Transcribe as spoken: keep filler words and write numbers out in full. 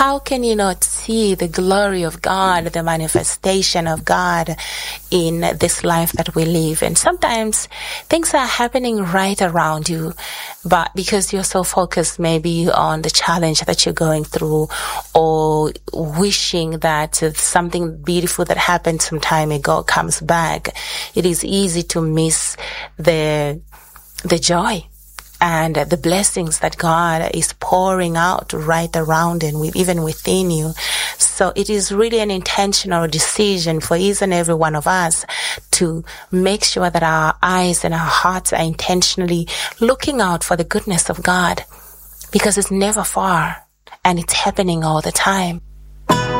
how can you not see the glory of God, the manifestation of God in this life that we live? And sometimes things are happening right around you, but because you're so focused maybe on the challenge that you're going through, or wishing that something beautiful that happened some time ago comes back, it is easy to miss the the joy and the blessings that God is pouring out right around and with, even within you. So it is really an intentional decision for each and every one of us to make sure that our eyes and our hearts are intentionally looking out for the goodness of God, because it's never far and it's happening all the time.